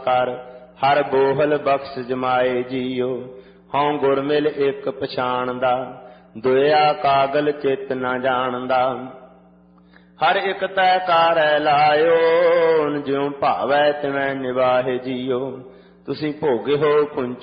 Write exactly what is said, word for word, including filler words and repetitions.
ਕਰ ਹਰ ਬੋਹਲ ਬਖਸ਼ ਜਮਾਏ ਜੀਓ। ਹਉ ਗੁਰ ਮਿਲ ਇੱਕ ਪਛਾਣਦਾ ਦੁਇਆ ਕਾਗਲ ਚਿੱਤ ਨਾ ਜਾਣਦਾ। ਹਰ ਇੱਕ ਤੈ ਕਾਰੈ ਲਾਇਓ ਜਿਉ ਭਾਵੈ ਤਿਵੇਂ ਨਿਵਾਹੇ ਜੀਓ। ਤੁਸੀਂ ਭੋਗੇ ਹੋ ਕੁੰਚ